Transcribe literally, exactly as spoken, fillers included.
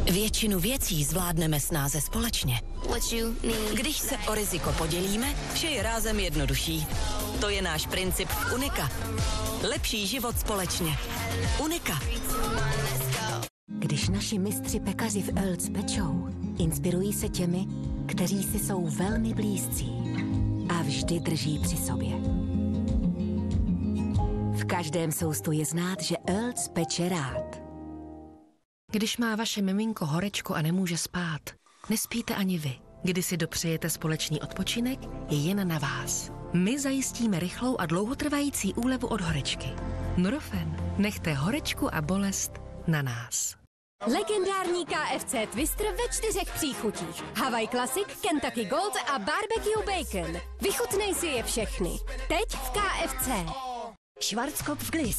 Většinu věcí zvládneme snáze společně. Když se o riziko podělíme, vše je rázem jednodušší. To je náš princip v Unika. Lepší život společně. Unika. Když naši mistři pekaři v Earls pečou, inspirují se těmi, kteří si jsou velmi blízcí a vždy drží při sobě. V každém soustu je znát, že Earls peče rád. Když má vaše miminko horečku a nemůže spát, nespíte ani vy. Když si dopřejete společný odpočinek, je jen na vás. My zajistíme rychlou a dlouhotrvající úlevu od horečky. Nurofen. Nechte horečku a bolest na nás. Legendární K F C Twister ve čtyřech příchutích. Hawaii Classic, Kentucky Gold a Barbecue Bacon. Vychutnej si je všechny. Teď v K F C. Schwarzkopf Gliss.